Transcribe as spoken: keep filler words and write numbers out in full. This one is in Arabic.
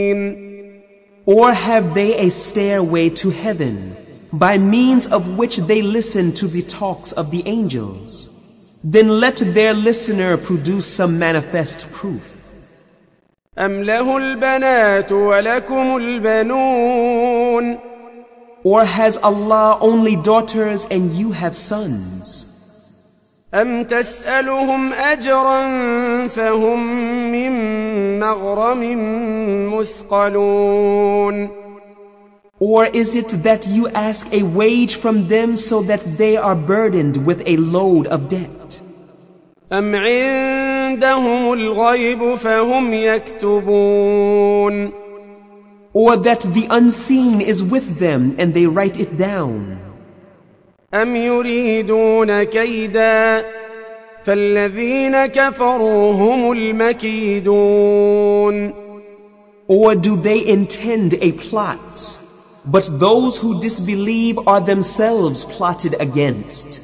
Or have they a stairway to heaven, by means of which they listen to the talks of the angels? Then let their listener produce some manifest proof. أم له البنات ولكم البنون Or has Allah only daughters and you have sons? أم تسألهم أجرا فهم من مغرم مثقلون Or is it that you ask a wage from them so that they are burdened with a load of debt? أم عندهم الغيب فهم يكتبون Or that the unseen is with them and they write it down? أم يريدون كيدا فالذين كفروا هم المكيدون Or do they intend a plot? But those who disbelieve are themselves plotted against.